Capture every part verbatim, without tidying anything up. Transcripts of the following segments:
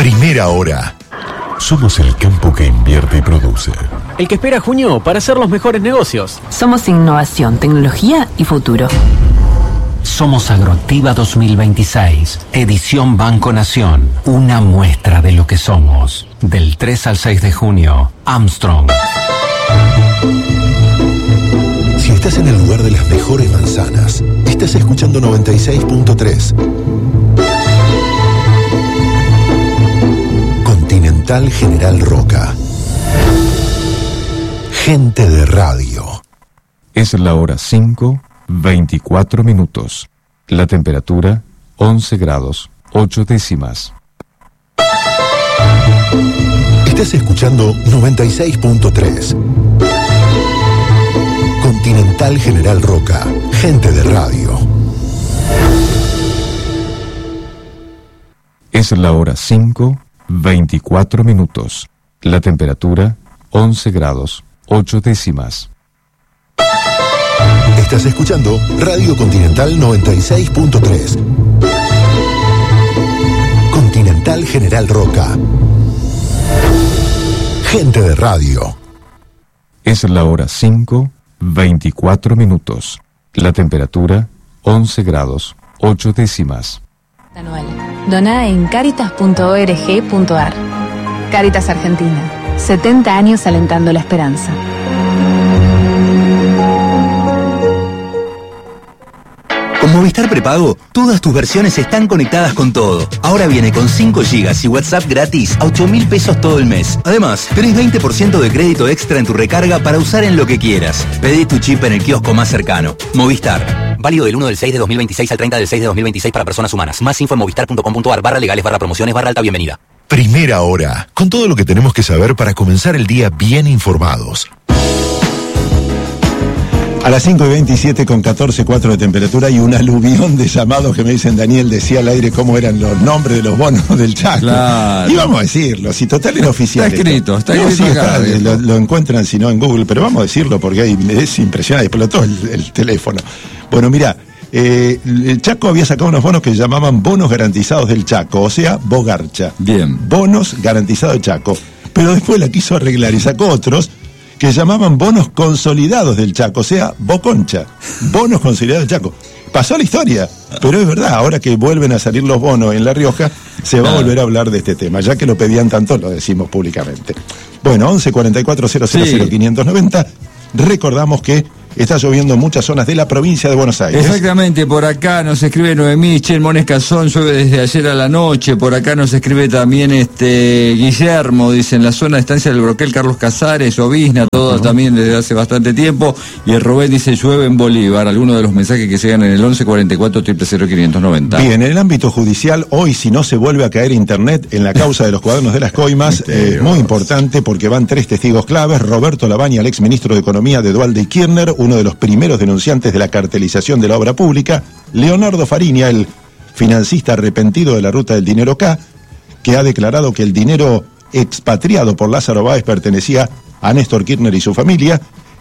Primera hora. Somos el campo que invierte y produce. El que espera junio para hacer los mejores negocios. Somos innovación, tecnología y futuro. Somos Agroactiva dos mil veintiséis, edición Banco Nación. Una muestra de lo que somos. Del tres al seis de junio, Armstrong. Si estás en el lugar de las mejores manzanas, estás escuchando noventa y seis punto tres. Continental General Roca. Gente de radio. Es la hora cinco, veinticuatro minutos. La temperatura, once grados, ocho décimas. Estás escuchando noventa y seis punto tres. Continental General Roca. Gente de radio. Es la hora cinco, veinticuatro minutos. La temperatura, once grados, ocho décimas. Estás escuchando Radio Continental noventa y seis punto tres. Continental General Roca. Gente de radio. Es la hora cinco, veinticuatro minutos. La temperatura, once grados, ocho décimas. Anual. Doná en caritas punto org punto ar. Cáritas Argentina. setenta años alentando la esperanza. Con Movistar Prepago, todas tus versiones están conectadas con todo. Ahora viene con cinco gigas y WhatsApp gratis a ocho mil pesos todo el mes. Además, tenés veinte por ciento de crédito extra en tu recarga para usar en lo que quieras. Pedí tu chip en el kiosco más cercano. Movistar. Válido del uno del seis de dos mil veintiséis al treinta del seis de dos mil veintiséis para personas humanas. Más info en movistar punto com punto ar barra legales barra promociones barra alta bienvenida. Primera hora. Con todo lo que tenemos que saber para comenzar el día bien informados. A las cinco y veintisiete con catorce punto cuatro de temperatura y un aluvión de llamados que me dicen, Daniel decía al aire cómo eran los nombres de los bonos del Chaco. Claro. Y vamos a decirlo, si total era oficial. Está escrito, está no, escrito sí, acá. está, lo, lo encuentran si no en Google, pero vamos a decirlo porque hay, es impresionante, explotó el, el teléfono. Bueno, mira, eh, el Chaco había sacado unos bonos que llamaban bonos garantizados del Chaco, o sea, Bogarcha. Bien. Bonos garantizados del Chaco. Pero después la quiso arreglar y sacó otros que llamaban bonos consolidados del Chaco, o sea, Boconcha, bonos consolidados del Chaco. Pasó la historia, pero es verdad, ahora que vuelven a salir los bonos en La Rioja, se va a volver a hablar de este tema, ya que lo pedían tanto, lo decimos públicamente. Bueno, once cuarenta y cuatro cero cero cero quinientos noventa, recordamos que está lloviendo en muchas zonas de la provincia de Buenos Aires. Exactamente, por acá nos escribe Noemí Chelmones Cazón, llueve desde ayer a la noche. Por acá nos escribe también este Guillermo, dice, en la zona de estancia del Broquel, Carlos Casares, Llovizna, todo uh-huh. también desde hace bastante tiempo. Y el Rubén dice, llueve en Bolívar. Algunos de los mensajes que llegan en el once cuarenta y cuatro cero cero quinientos noventa. Bien, en el ámbito judicial, hoy si no se vuelve a caer internet en la causa de los cuadernos de las coimas, eh, muy importante porque van tres testigos claves: Roberto Labaña, el exministro de Economía de Duhalde y Kirchner, uno de los primeros denunciantes de la cartelización de la obra pública; Leonardo Fariña, el financista arrepentido de la ruta del dinero K, que ha declarado que el dinero expatriado por Lázaro Báez pertenecía a Néstor Kirchner y su familia;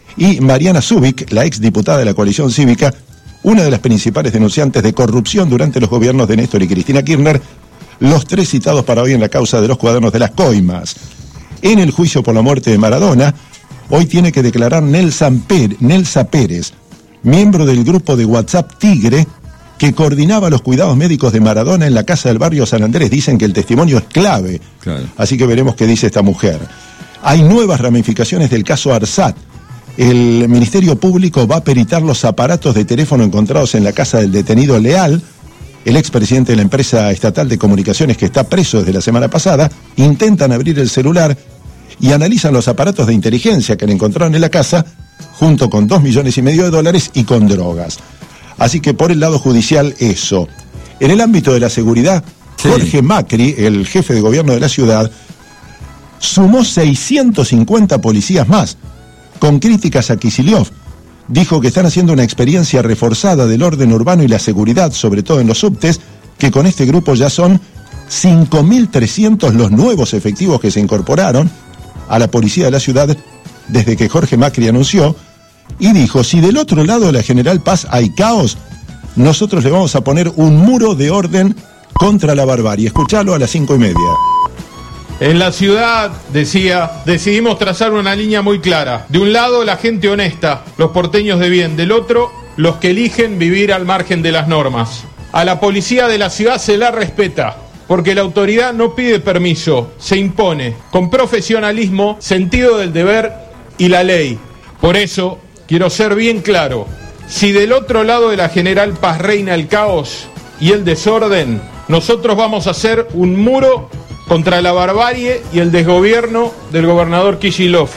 y Mariana Zubik, la exdiputada de la coalición cívica, una de las principales denunciantes de corrupción durante los gobiernos de Néstor y Cristina Kirchner, los tres citados para hoy en la causa de los cuadernos de las coimas. En el juicio por la muerte de Maradona, hoy tiene que declarar Nelsa Pérez, Nelsa Pérez, miembro del grupo de WhatsApp Tigre, que coordinaba los cuidados médicos de Maradona en la casa del barrio San Andrés. Dicen que el testimonio es clave, claro. Así que veremos qué dice esta mujer. Hay nuevas ramificaciones del caso Arsat. El Ministerio Público va a peritar los aparatos de teléfono encontrados en la casa del detenido Leal, el expresidente de la empresa estatal de comunicaciones que está preso desde la semana pasada. Intentan abrir el celular y analizan los aparatos de inteligencia que le encontraron en la casa, junto con dos millones y medio de dólares y con drogas. Así que por el lado judicial, eso. En el ámbito de la seguridad, sí. Jorge Macri, el jefe de gobierno de la ciudad, sumó seiscientos cincuenta policías más, con críticas a Kicillof. Dijo que están haciendo una experiencia reforzada del orden urbano y la seguridad, sobre todo en los subtes, que con este grupo ya son cinco mil trescientos los nuevos efectivos que se incorporaron a la policía de la ciudad desde que Jorge Macri anunció, y dijo, si del otro lado de la General Paz hay caos, nosotros le vamos a poner un muro de orden contra la barbarie. Escuchalo a las cinco y media. En la ciudad, decía, decidimos trazar una línea muy clara. De un lado, la gente honesta, los porteños de bien. Del otro, los que eligen vivir al margen de las normas. A la policía de la ciudad se la respeta, porque la autoridad no pide permiso, se impone, con profesionalismo, sentido del deber y la ley. Por eso, quiero ser bien claro, si del otro lado de la General Paz reina el caos y el desorden, nosotros vamos a hacer un muro contra la barbarie y el desgobierno del gobernador Kicillof.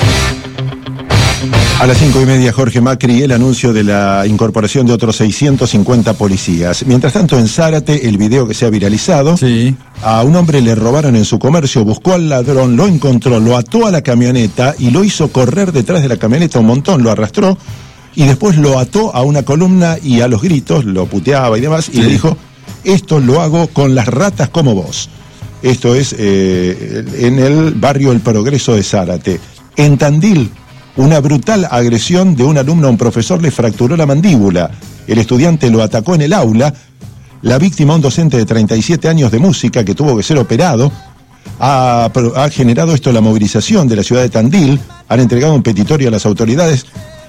A las cinco y media, Jorge Macri, el anuncio de la incorporación de otros seiscientos cincuenta policías. Mientras tanto, en Zárate, el video que se ha viralizado, sí. A un hombre le robaron en su comercio, buscó al ladrón, lo encontró, lo ató a la camioneta y lo hizo correr detrás de la camioneta un montón, lo arrastró y después lo ató a una columna y a los gritos, lo puteaba y demás, sí. Y le dijo, esto lo hago con las ratas como vos. Esto es eh, en el barrio El Progreso de Zárate. En Tandil, una brutal agresión de un alumno a un profesor le fracturó la mandíbula. El estudiante lo atacó en el aula. La víctima, un docente de treinta y siete años de música que tuvo que ser operado, ha, ha generado esto la movilización de la ciudad de Tandil. Han entregado un petitorio a las autoridades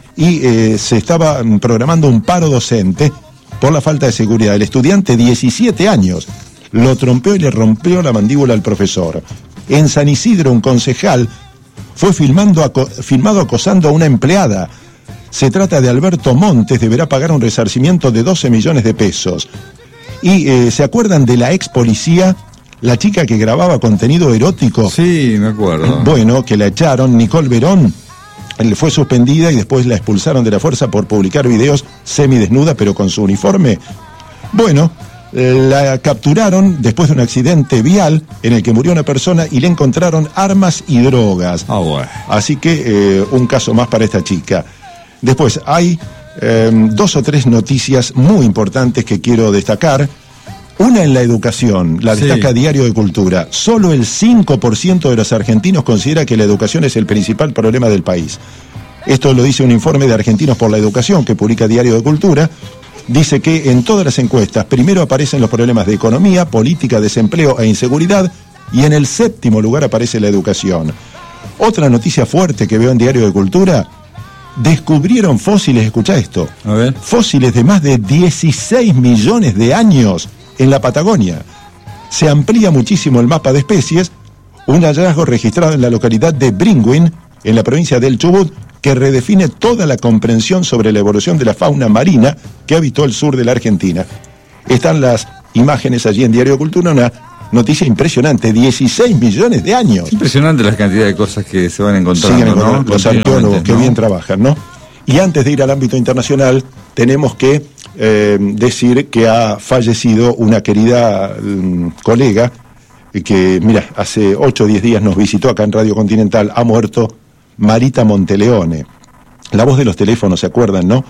y eh, se estaba programando un paro docente por la falta de seguridad. El estudiante, diecisiete años, lo trompeó y le rompió la mandíbula al profesor. En San Isidro, un concejal fue filmando, aco- filmado acosando a una empleada. Se trata de Alberto Montes, deberá pagar un resarcimiento de doce millones de pesos. Y eh, ¿se acuerdan de la ex policía, la chica que grababa contenido erótico? Sí, me acuerdo. Bueno, que la echaron, Nicole Verón, fue suspendida y después la expulsaron de la fuerza por publicar videos semidesnuda pero con su uniforme. Bueno, la capturaron después de un accidente vial en el que murió una persona y le encontraron armas y drogas. Ah, bueno. Así que eh, un caso más para esta chica. Después hay eh, dos o tres noticias muy importantes que quiero destacar. Una en la educación, la destaca sí. Diario de Cultura. Solo el cinco por ciento de los argentinos considera que la educación es el principal problema del país. Esto lo dice un informe de Argentinos por la Educación que publica Diario de Cultura. Dice que en todas las encuestas primero aparecen los problemas de economía, política, desempleo e inseguridad y en el séptimo lugar aparece la educación. Otra noticia fuerte que veo en Diario de Cultura, descubrieron fósiles, escuchá esto, a ver. Fósiles de más de dieciséis millones de años en la Patagonia. Se amplía muchísimo el mapa de especies, un hallazgo registrado en la localidad de Bringüin, en la provincia del Chubut, que redefine toda la comprensión sobre la evolución de la fauna marina que habitó el sur de la Argentina. Están las imágenes allí en Diario de Cultura, una noticia impresionante, dieciséis millones de años. Impresionante la cantidad de cosas que se van encontrando, Siguen encontrando, ¿no? Los arqueólogos que ¿no? bien trabajan, ¿no? Y antes de ir al ámbito internacional, tenemos que eh, decir que ha fallecido una querida um, colega que, mira, hace ocho o diez días nos visitó acá en Radio Continental, ha muerto Marita Monteleone. La voz de los teléfonos, ¿se acuerdan, no?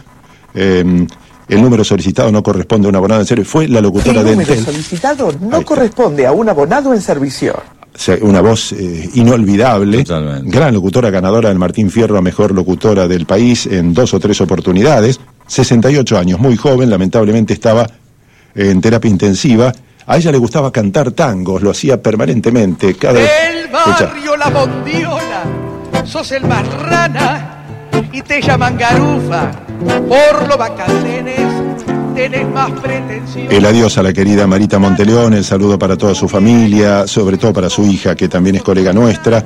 Eh, el número solicitado no corresponde a un abonado en servicio. Fue la locutora del... El número solicitado no corresponde a un abonado en servicio. O sea, una voz eh, inolvidable. Totalmente. Gran locutora, ganadora del Martín Fierro a mejor locutora del país en dos o tres oportunidades. sesenta y ocho años, muy joven, lamentablemente estaba en terapia intensiva. A ella le gustaba cantar tangos, lo hacía permanentemente. Cada vez... El barrio La Bondiola, sos el más rana y te llaman garufa. Por lo bacán tenés, tenés más pretensión. El adiós a la querida Marita Monteleone, el saludo para toda su familia, sobre todo para su hija, que también es colega nuestra.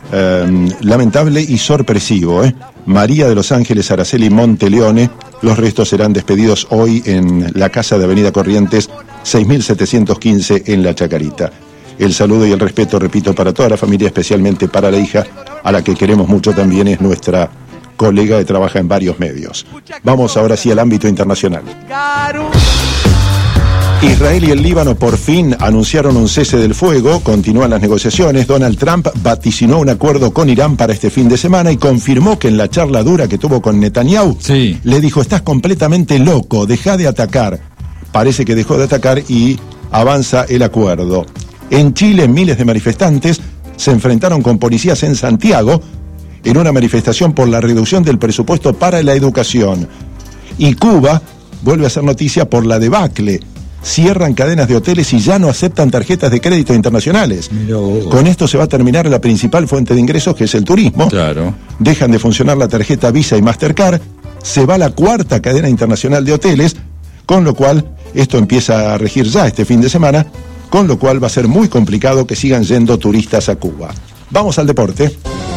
Eh, lamentable y sorpresivo, ¿eh? María de los Ángeles Araceli Monteleone. Los restos serán despedidos hoy en la casa de Avenida Corrientes seis mil setecientos quince en La Chacarita. El saludo y el respeto, repito, para toda la familia, especialmente para la hija, a la que queremos mucho también, es nuestra colega que trabaja en varios medios. Vamos ahora sí al ámbito internacional. Israel y el Líbano por fin anunciaron un cese del fuego, continúan las negociaciones. Donald Trump vaticinó un acuerdo con Irán para este fin de semana y confirmó que en la charla dura que tuvo con Netanyahu, sí. le dijo: estás completamente loco, deja de atacar. Parece que dejó de atacar y avanza el acuerdo. En Chile, miles de manifestantes se enfrentaron con policías en Santiago en una manifestación por la reducción del presupuesto para la educación. Y Cuba vuelve a ser noticia por la debacle. cierran cadenas de hoteles y ya no aceptan tarjetas de crédito internacionales. Con esto se va a terminar la principal fuente de ingresos, que es el turismo. Claro. Dejan de funcionar la tarjeta Visa y Mastercard. Se va la cuarta cadena internacional de hoteles, con lo cual esto empieza a regir ya este fin de semana, con lo cual va a ser muy complicado que sigan yendo turistas a Cuba. Vamos al deporte.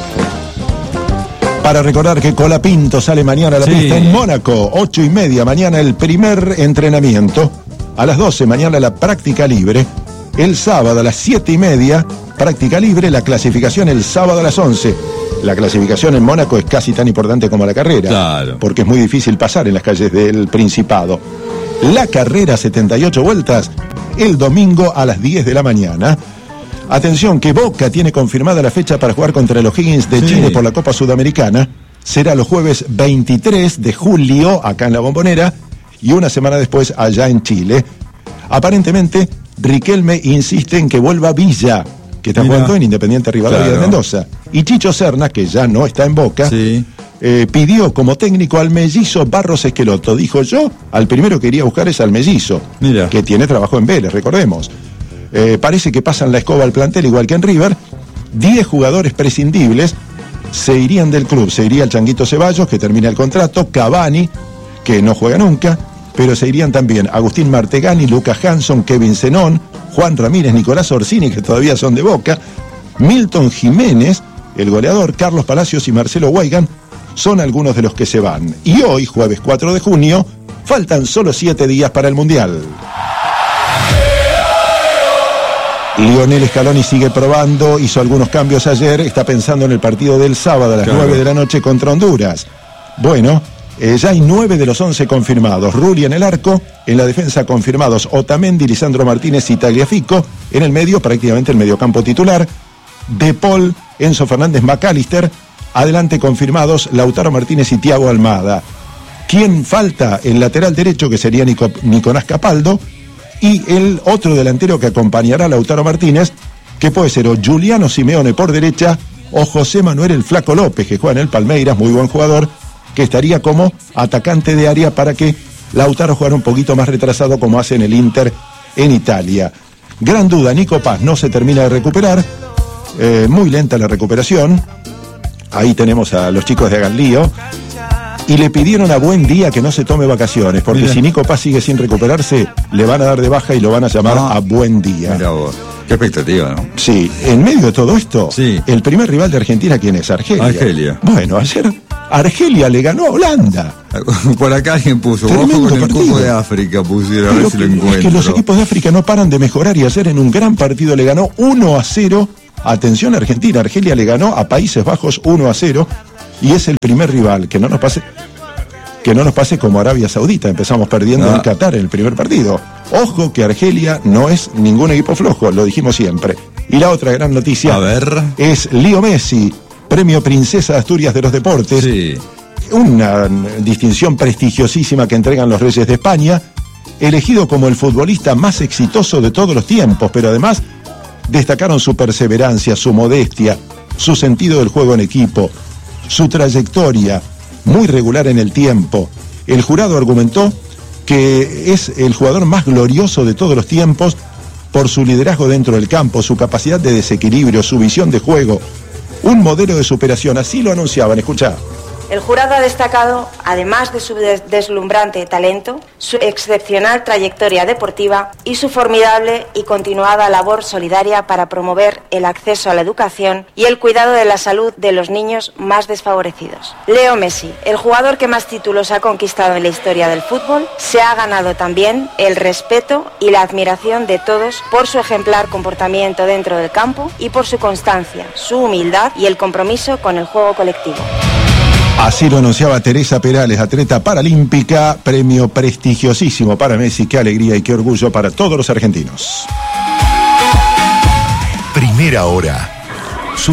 Para recordar que Colapinto sale mañana a la sí. pista en Mónaco, ocho y media, mañana el primer entrenamiento. A las doce, mañana la práctica libre. El sábado a las siete y media, práctica libre, la clasificación el sábado a las once. La clasificación en Mónaco es casi tan importante como la carrera, claro. porque es muy difícil pasar en las calles del Principado. La carrera, setenta y ocho vueltas, el domingo a las diez de la mañana. Atención, que Boca tiene confirmada la fecha para jugar contra los O'Higgins de sí. Chile por la Copa Sudamericana. Será los jueves veintitrés de julio, acá en La Bombonera, y una semana después allá en Chile. Aparentemente, Riquelme insiste en que vuelva Villa, que está Mira. jugando en Independiente Rivadavia claro. de Mendoza. Y Chicho Serna, que ya no está en Boca, sí. eh, pidió como técnico al mellizo Barros Esqueloto. Dijo yo, al primero que iría a buscar es al mellizo, Mira. que tiene trabajo en Vélez, recordemos. Eh, parece que pasan la escoba al plantel igual que en River. diez jugadores prescindibles se irían del club. Se iría el Changuito Ceballos, que termina el contrato, Cavani, que no juega nunca, pero se irían también Agustín Martegani, Lucas Hanson, Kevin Zenón, Juan Ramírez, Nicolás Orsini, que todavía son de Boca, Milton Jiménez, el goleador, Carlos Palacios y Marcelo Weigand son algunos de los que se van. Y hoy, jueves cuatro de junio, faltan solo siete días para el Mundial. Lionel Scaloni sigue probando, hizo algunos cambios ayer, está pensando en el partido del sábado a las claro. nueve de la noche contra Honduras. Bueno, eh, ya hay nueve de los once confirmados. Rulli en el arco, en la defensa confirmados Otamendi, Lisandro Martínez y Tagliafico, en el medio prácticamente el mediocampo titular, De Paul, Enzo Fernández, McAllister, adelante confirmados Lautaro Martínez y Thiago Almada. ¿Quién falta? El lateral derecho, que sería Nico, Nicolás Capaldo, y el otro delantero que acompañará a Lautaro Martínez, que puede ser o Giuliano Simeone por derecha o José Manuel el Flaco López, que juega en el Palmeiras, muy buen jugador, que estaría como atacante de área para que Lautaro jugara un poquito más retrasado como hace en el Inter en Italia. Gran duda, Nico Paz no se termina de recuperar, eh, muy lenta la recuperación. Ahí tenemos a los chicos de Hagan Lío. Y le pidieron a Buendía que no se tome vacaciones, porque Mira. si Nico Paz sigue sin recuperarse, le van a dar de baja y lo van a llamar ah. a Buendía. Mira vos, qué expectativa, ¿no? Sí, en medio de todo esto, sí. el primer rival de Argentina, ¿quién es? Argelia. Argelia. Bueno, ayer Argelia le ganó a Holanda. Por acá alguien puso, Tremendo ojo con partido. el Copo de África, pusieron, a ver Pero si lo que, encuentro. Es que los equipos de África no paran de mejorar, y ayer en un gran partido le ganó uno a cero. Atención Argentina, Argelia le ganó a Países Bajos uno a cero, y es el primer rival, que no nos pase... que no nos pase como Arabia Saudita, empezamos perdiendo ah. en Qatar en el primer partido. Ojo que Argelia no es ningún equipo flojo, lo dijimos siempre. Y la otra gran noticia A ver. es Leo Messi, premio Princesa de Asturias de los Deportes. Sí. Una distinción prestigiosísima que entregan los Reyes de España, elegido como el futbolista más exitoso de todos los tiempos, pero además destacaron su perseverancia, su modestia, su sentido del juego en equipo, su trayectoria, muy regular en el tiempo. El jurado argumentó que es el jugador más glorioso de todos los tiempos por su liderazgo dentro del campo, su capacidad de desequilibrio, su visión de juego, un modelo de superación, así lo anunciaban, escuchá. El jurado ha destacado, además de su des- deslumbrante talento, su excepcional trayectoria deportiva y su formidable y continuada labor solidaria para promover el acceso a la educación y el cuidado de la salud de los niños más desfavorecidos. Leo Messi, el jugador que más títulos ha conquistado en la historia del fútbol, se ha ganado también el respeto y la admiración de todos por su ejemplar comportamiento dentro del campo y por su constancia, su humildad y el compromiso con el juego colectivo. Así lo anunciaba Teresa Perales, atleta paralímpica, premio prestigiosísimo para Messi. Qué alegría y qué orgullo para todos los argentinos. Primera hora.